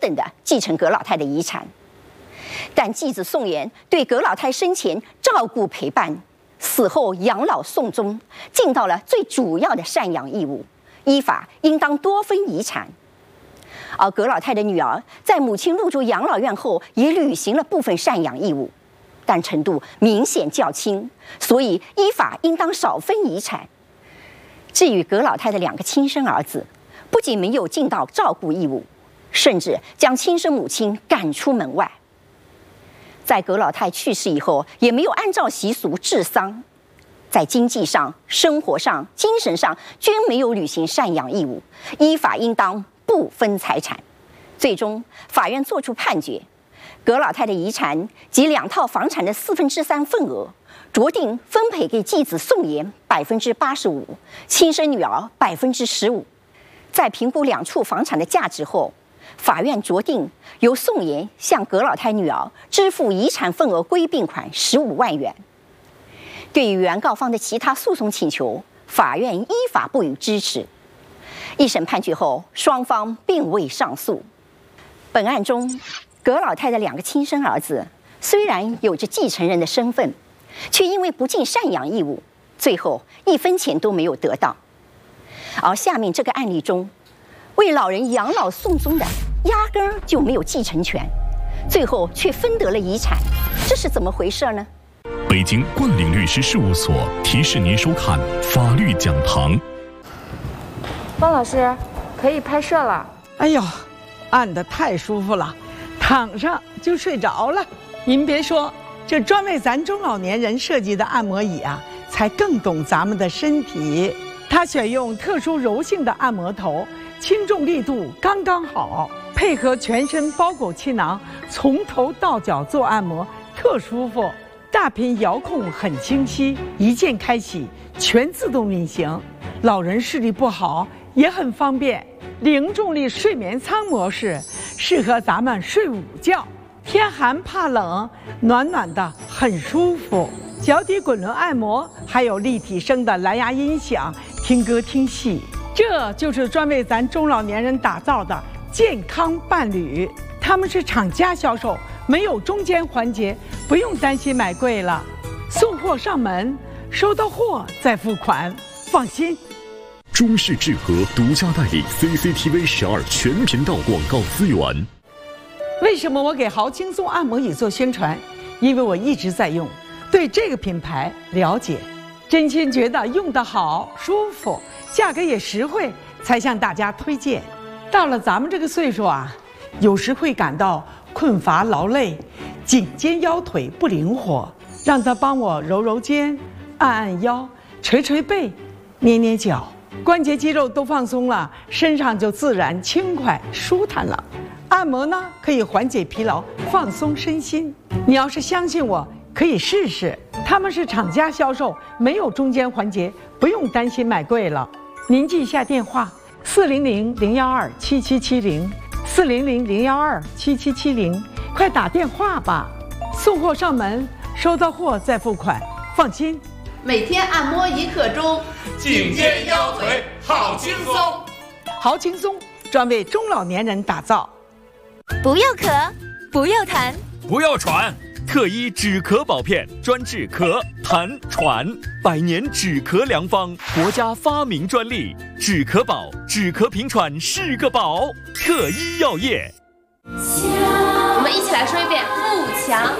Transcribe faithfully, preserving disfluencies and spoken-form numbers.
等的继承葛老太的遗产。但继子宋妍对葛老太生前照顾陪伴，死后养老送终，尽到了最主要的赡养义务，依法应当多分遗产。而葛老太的女儿在母亲入住养老院后，也履行了部分赡养义务，但程度明显较轻，所以依法应当少分遗产。至于葛老太的两个亲生儿子，不仅没有尽到照顾义务，甚至将亲生母亲赶出门外。在葛老太去世以后，也没有按照习俗治丧，在经济上、生活上、精神上均没有履行赡养义务，依法应当不分财产。最终，法院作出判决，葛老太的遗产及两套房产的四分之三份额，酌定分配给继子宋妍百分之八十五，亲生女儿百分之十五。在评估两处房产的价值后，法院酌定由宋妍向葛老太女儿支付遗产份额归并款十五万元。对于原告方的其他诉讼请求，法院依法不予支持。一审判决后，双方并未上诉。本案中，葛老太的两个亲生儿子虽然有着继承人的身份，却因为不尽赡养义务，最后一分钱都没有得到。而下面这个案例中，为老人养老送终的压根儿就没有继承权，最后却分得了遗产，这是怎么回事呢？ 北京冠岭律师事务所提示您收看法律讲堂。 方老师，可以拍摄了。 哎呦，按得太舒服了，躺上就睡着了。您别说，这专为咱中老年人设计的按摩椅啊，才更懂咱们的身体。它选用特殊柔性的按摩头，轻重力度刚刚好，配合全身包裹气囊，从头到脚做按摩特舒服。大屏遥控很清晰，一键开启，全自动运行。老人视力不好也很方便。零重力睡眠舱模式适合咱们睡午觉，天寒怕冷，暖暖的很舒服。脚底滚轮按摩，还有立体声的蓝牙音响，听歌听戏。这就是专为咱中老年人打造的健康伴侣，他们是厂家销售，没有中间环节，不用担心买贵了。送货上门，收到货再付款，放心。 中视智和独家代理 C C T V 十二全频道广告资源。 为什么我给豪轻松按摩椅做宣传？因为我一直在用，对这个品牌了解，真心觉得用得好舒服，价格也实惠，才向大家推荐。到了咱们这个岁数啊，有时会感到困乏劳累，颈肩腰腿不灵活，让他帮我揉揉肩，按按腰，捶捶背，捏捏脚，关节肌肉都放松了，身上就自然轻快舒坦了。按摩呢，可以缓解疲劳，放松身心。你要是相信我，可以试试。他们是厂家销售，没有中间环节，不用担心买贵了。您记一下电话：四零零零幺二七七七零，四零零零幺二七七七零，快打电话吧。送货上门，收到货再付款，放心。 每天按摩一刻钟， 颈肩腰腿好轻松。 好轻松，专为中老年人打造。 不要咳，不要痰， 不要喘， 特医止咳保片，专治咳、痰、喘，百年止咳良方，国家发明专利，止咳宝，止咳平喘是个宝。特医药业。 我们一起来说一遍：富强。